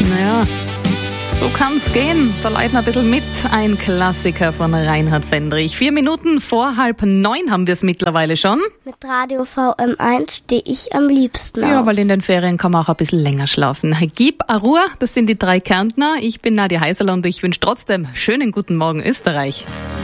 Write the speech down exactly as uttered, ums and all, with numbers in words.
Naja, so kann's gehen. Da leiden ein bisschen mit. Ein Klassiker von Reinhard Fendrich. Vier Minuten vor halb neun haben wir es mittlerweile schon. Mit Radio V M eins stehe ich am liebsten auf. Ja, weil in den Ferien kann man auch ein bisschen länger schlafen. Gib a Ruhe, das sind die drei Kärntner. Ich bin Nadia Heiserl und ich wünsche trotzdem schönen guten Morgen Österreich.